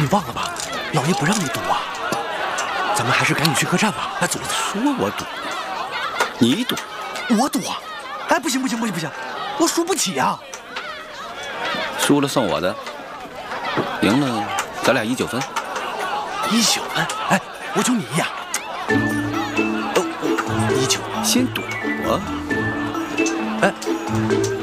你忘了吧？老爷不让你赌啊。咱们还是赶紧去客栈吧。哎，走。 说我赌，你赌， 我赌啊！哎，不行，我输不起啊。 输了算我的，赢了咱俩1-9分。 1-9分？哎，我就你呀。1-9， 先赌我。 哎。